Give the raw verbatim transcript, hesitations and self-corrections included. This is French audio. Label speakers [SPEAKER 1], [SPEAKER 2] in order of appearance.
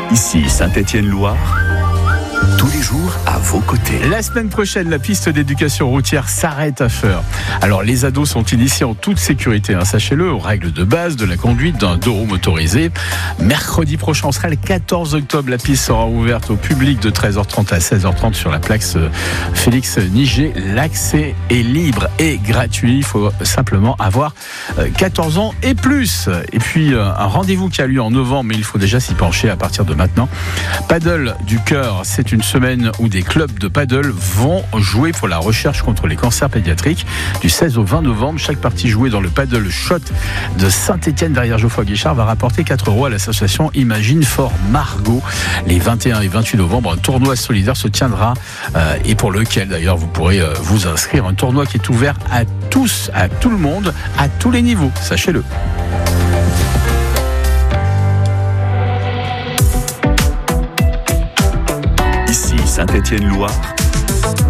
[SPEAKER 1] Ici Saint-Étienne-Loire, tous les jours à vos côtés.
[SPEAKER 2] La semaine prochaine, la piste d'éducation routière s'arrête à Feurs. Alors les ados sont initiés en toute sécurité, hein, sachez-le, aux règles de base de la conduite d'un deux roues motorisé. Mercredi prochain, on sera le quatorze octobre, la piste sera ouverte au public de treize heures trente à seize heures trente sur la place Félix Niger. L'accès est libre et gratuit, il faut simplement avoir quatorze ans et plus. Et puis un rendez-vous qui a lieu en novembre, mais il faut déjà s'y pencher à partir de maintenant. Paddle du cœur, c'est une semaine où des clubs de paddle vont jouer pour la recherche contre les cancers pédiatriques du seize au vingt novembre. Chaque partie jouée dans le paddle shot de Saint-Étienne derrière Geoffroy Guichard va rapporter quatre euros à l'association Imagine Fort Margot. Les vingt et un et vingt-huit novembre, un tournoi solidaire se tiendra euh, et pour lequel d'ailleurs vous pourrez euh, vous inscrire. Un tournoi qui est ouvert à tous, à tout le monde, à tous les niveaux, sachez-le.
[SPEAKER 1] Ici Saint-Étienne-Loire,